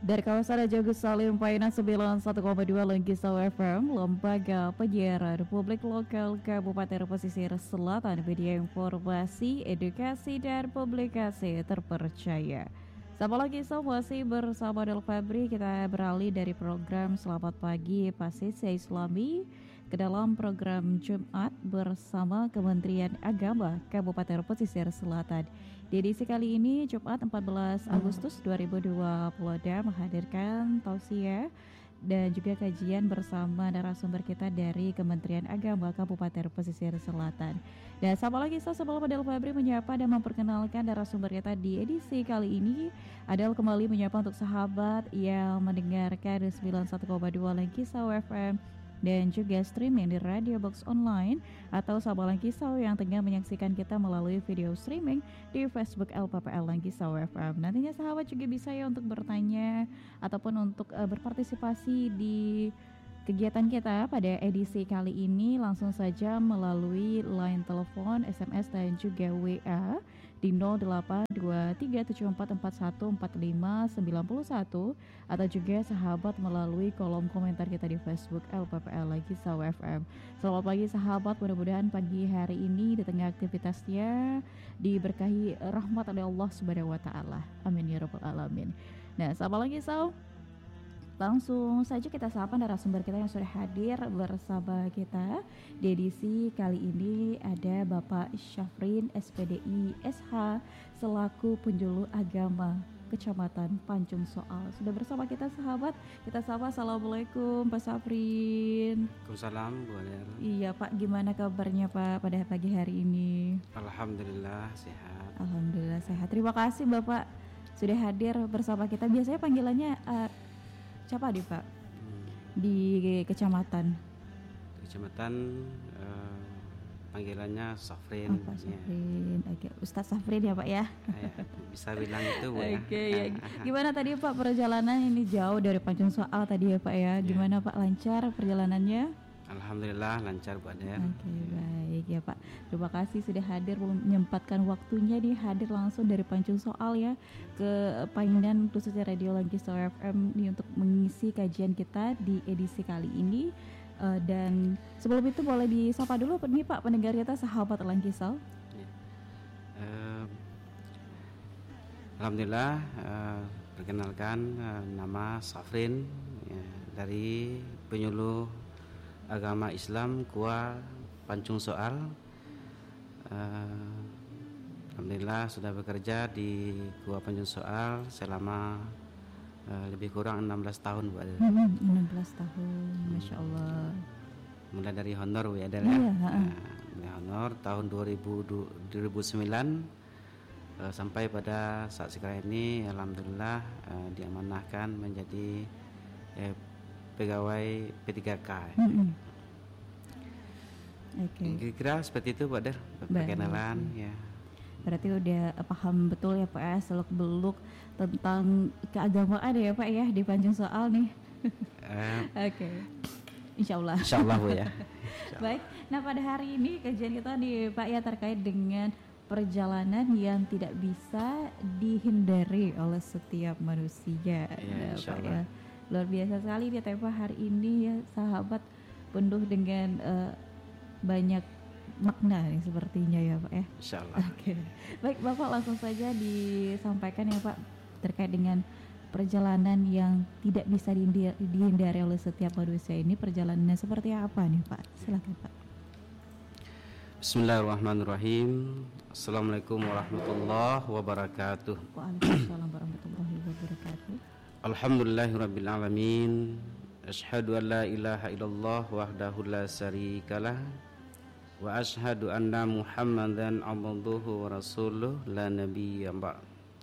Dari kawasan Raja Agus Salim Painan 91,2 Lengkisau FM, Lembaga Penyiaran Republik Lokal Kabupaten Pesisir Selatan, media informasi, edukasi, dan publikasi terpercaya. Selamat pagi, masih bersama Del Febri. Kita beralih dari program Selamat Pagi Pasisya Islami ke dalam program Jumat bersama Kementerian Agama Kabupaten Pesisir Selatan. Di edisi kali ini Jumat 14 Agustus 2020 menghadirkan tausiah dan juga kajian bersama narasumber kita dari Kementerian Agama Kabupaten Pesisir Selatan. Dan sama lagi sebelum Adel Fabri menyapa dan memperkenalkan narasumber kita di edisi kali ini, Adel kembali menyapa untuk sahabat yang mendengarkan 91,2 Lengkisau FM dan juga streaming di Radio Box Online atau sahabat Lengkisau yang tengah menyaksikan kita melalui video streaming di Facebook LPPL Lengkisau FM. Nantinya sahabat juga bisa ya untuk bertanya ataupun untuk berpartisipasi di kegiatan kita pada edisi kali ini langsung saja melalui line telepon, SMS dan juga WA di 082374414591 atau juga sahabat melalui kolom komentar kita di Facebook LPPL Lengkisau FM. Selamat pagi sahabat, mudah-mudahan pagi hari ini di tengah aktivitasnya diberkahi rahmat oleh Allah Subhanahu wa taala. Amin ya rabbal alamin. Nah, sahabat Lengkisau, langsung saja kita sapa narasumber kita yang sudah hadir bersama kita di edisi kali ini. Ada Bapak Syafrin SPDI SH selaku penjulu agama Kecamatan Pancung Soal. Sudah bersama kita sahabat. Kita sapa, assalamualaikum Pak Syafrin. Waalaikumsalam Bu Ader. Iya Pak, gimana kabarnya Pak pada pagi hari ini? Alhamdulillah sehat. Alhamdulillah sehat. Terima kasih Bapak sudah hadir bersama kita. Biasanya panggilannya siapa di Pak? Di kecamatan? Kecamatan panggilannya Syafrin. Pak Syafrin. Ya. Oke, Ustadz Syafrin ya Pak ya. Bisa bilang itu Bu ya. Oke, ya. Gimana tadi Pak perjalanan ini jauh dari Pancung Soal tadi ya Pak ya? Gimana Pak, lancar perjalanannya? Alhamdulillah lancar Bu Ader. Oke, baik ya Pak. Terima kasih sudah hadir, menyempatkan waktunya nih hadir langsung dari Pancung Soal ya ke Painan khususnya Radio Lengkisau FM ini untuk mengisi kajian kita di edisi kali ini. Dan sebelum itu boleh disapa dulu nih Pak pendengar kita sahabat Lengkisau. Alhamdulillah, perkenalkan nama Syafrin ya, dari penyuluh agama Islam KUA Pancung Soal. Alhamdulillah sudah bekerja di KUA Pancung Soal selama lebih kurang 16 tahun Bu Adel. 16 tahun, Masya Allah. Mulai dari honor Bu Adel ya. Mulai honor tahun 2009 sampai pada saat sekarang ini alhamdulillah diamanahkan menjadi pegawai P3K. Kira-kira seperti itu Pak Der, perkenalan ya. Berarti udah paham betul ya Pak ya, seluk-beluk tentang keagamaan ya Pak ya di Pancung Soal nih. Oke. Insyaallah. Insyaallah Bu ya. Baik. Nah pada hari ini kajian kita nih Pak ya terkait dengan perjalanan yang tidak bisa dihindari oleh setiap manusia ya, Pak ya. Luar biasa sekali di tema hari ini ya sahabat, penuh dengan banyak makna nih sepertinya ya Pak ya. Insyaallah. Oke. Baik Bapak, langsung saja disampaikan ya Pak terkait dengan perjalanan yang tidak bisa dihindari oleh setiap manusia ini. Perjalanannya seperti apa nih Pak? Silakan Pak. Bismillahirrahmanirrahim. Assalamualaikum warahmatullahi wabarakatuh. Waalaikumsalam warahmatullahi wabarakatuh. Alhamdulillahirabbil alamin. Asyhadu an la ilaha illallah wahdahu la syarikalah wa asyhadu anna Muhammadan abduhu wa rasuluh la nabiyya ba'd.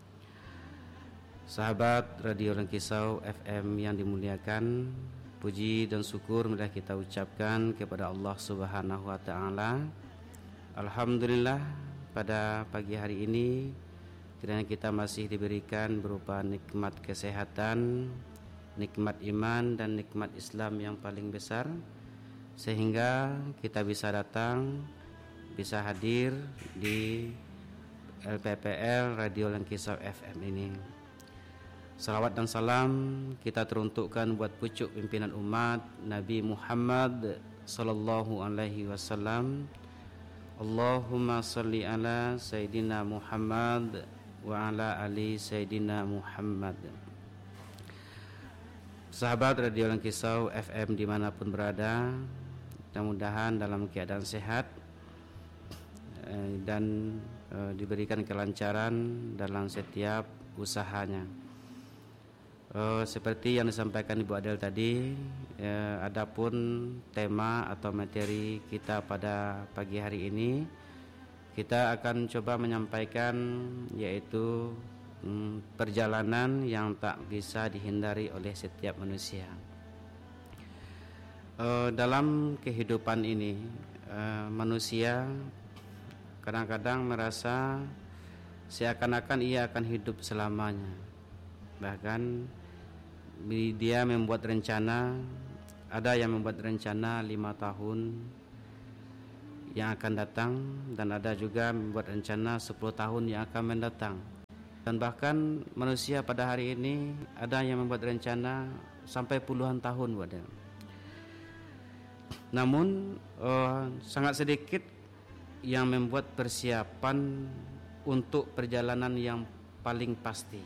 Sahabat Radio Lengkisau FM yang dimuliakan, puji dan syukur marilah kita ucapkan kepada Allah Subhanahu wa taala. Alhamdulillah pada pagi hari ini kiranya kita masih diberikan berupa nikmat kesehatan, nikmat iman dan nikmat Islam yang paling besar, sehingga kita bisa datang, bisa hadir di LPPL Radio Lengkisau FM ini. Salawat dan salam kita teruntukkan buat pucuk pimpinan umat Nabi Muhammad sallallahu alaihi wasallam. Allahumma salli ala Sayyidina Muhammad wa ala ali Sayyidina Muhammad. Sahabat Radio Langkisau FM dimanapun berada, mudah-mudahan dalam keadaan sehat dan diberikan kelancaran dalam setiap usahanya. Seperti yang disampaikan Ibu Adel tadi, adapun tema atau materi kita pada pagi hari ini, kita akan coba menyampaikan yaitu perjalanan yang tak bisa dihindari oleh setiap manusia. Dalam kehidupan ini, manusia kadang-kadang merasa seakan-akan ia akan hidup selamanya. Bahkan dia membuat rencana, ada yang membuat rencana 5 tahun yang akan datang, dan ada juga membuat rencana 10 tahun yang akan mendatang. Dan bahkan manusia pada hari ini ada yang membuat rencana sampai puluhan tahun, Wadah. Namun sangat sedikit yang membuat persiapan untuk perjalanan yang paling pasti.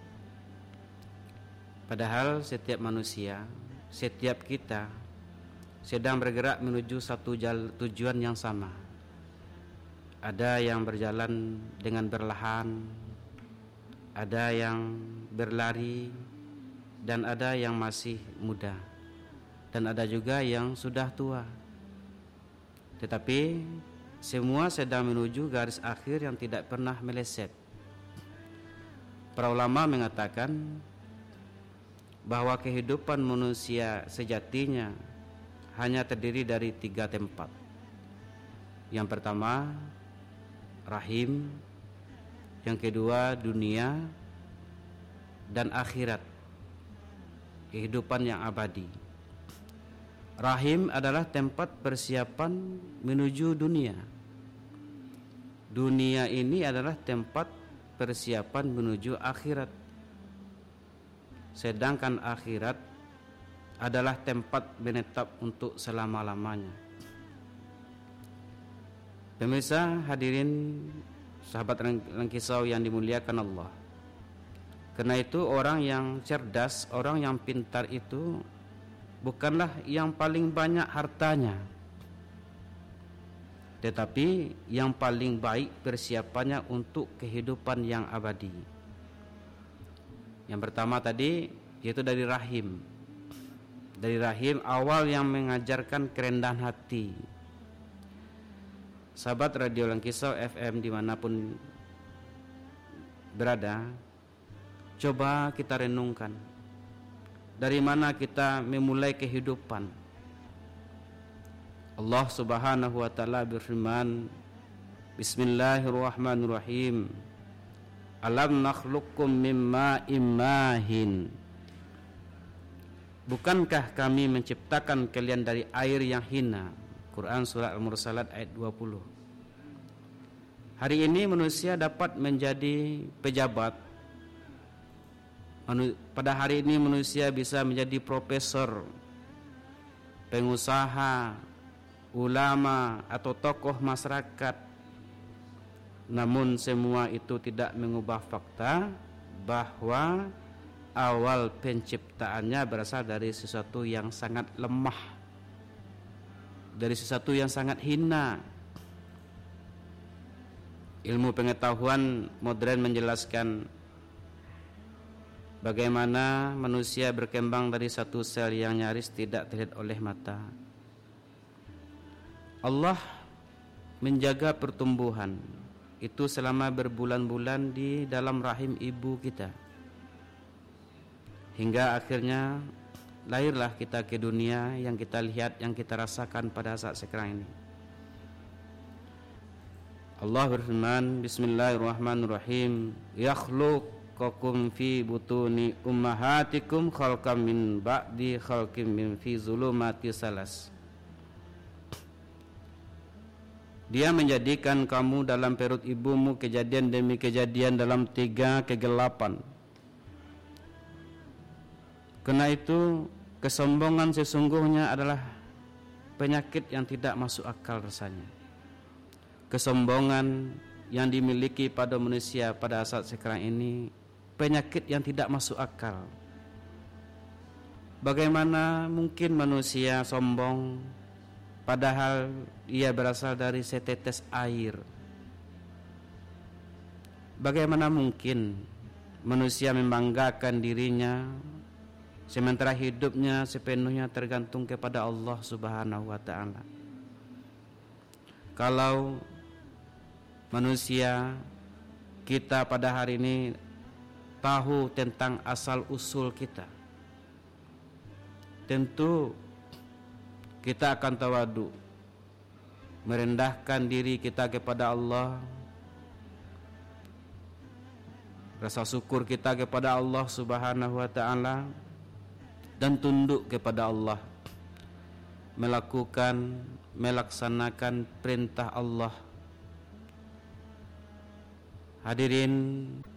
Padahal setiap manusia, setiap kita sedang bergerak menuju satu tujuan yang sama. Ada yang berjalan dengan perlahan, ada yang berlari, dan ada yang masih muda, dan ada juga yang sudah tua. Tetapi semua sedang menuju garis akhir yang tidak pernah meleset. Para ulama mengatakan bahwa kehidupan manusia sejatinya hanya terdiri dari 3 tempat. Yang pertama, rahim. Yang kedua, dunia. Dan akhirat, kehidupan yang abadi. Rahim adalah tempat persiapan menuju dunia. Dunia ini adalah tempat persiapan menuju akhirat. Sedangkan akhirat adalah tempat menetap untuk selama-lamanya. Pemirsa hadirin sahabat Langkisau yang dimuliakan Allah. Karena itu orang yang cerdas, orang yang pintar itu bukanlah yang paling banyak hartanya, tetapi yang paling baik persiapannya untuk kehidupan yang abadi. Yang pertama tadi yaitu dari rahim. Dari rahim awal yang mengajarkan kerendahan hati. Sahabat Radio Langkisau FM dimanapun berada, coba kita renungkan dari mana kita memulai kehidupan. Allah Subhanahu wa taala berfirman, Bismillahirrahmanirrahim. Alam nakhluqkum mimma immahin. Bukankah kami menciptakan kalian dari air yang hina? Quran Surah Al-Mursalat ayat 20. Hari ini manusia dapat menjadi pejabat. Pada hari ini manusia bisa menjadi profesor, pengusaha, ulama, atau tokoh masyarakat. Namun semua itu tidak mengubah fakta bahwa awal penciptaannya berasal dari sesuatu yang sangat lemah, dari sesuatu yang sangat hina. Ilmu pengetahuan modern menjelaskan bagaimana manusia berkembang dari satu sel yang nyaris tidak terlihat oleh mata. Allah menjaga pertumbuhan itu selama berbulan-bulan di dalam rahim ibu kita, hingga akhirnya lahirlah kita ke dunia yang kita lihat, yang kita rasakan pada saat sekarang ini. Allah berfirman, Bismillahirrahmanirrahim, yakhluqukum fi butuni ummahatikum khalqam min ba'di khalqim min fi zulumati salas. Dia menjadikan kamu dalam perut ibumu kejadian demi kejadian dalam 3 kegelapan. Karena itu kesombongan sesungguhnya adalah penyakit yang tidak masuk akal rasanya. Kesombongan yang dimiliki pada manusia pada saat sekarang ini penyakit yang tidak masuk akal. Bagaimana mungkin manusia sombong padahal ia berasal dari setetes air? Bagaimana mungkin manusia membanggakan dirinya sementara hidupnya sepenuhnya tergantung kepada Allah Subhanahu wa taala? Kalau manusia kita pada hari ini tahu tentang asal usul kita, tentu kita akan tawadu, merendahkan diri kita kepada Allah, rasa syukur kita kepada Allah Subhanahu wa taala, dan tunduk kepada Allah, melaksanakan perintah Allah. Hadirin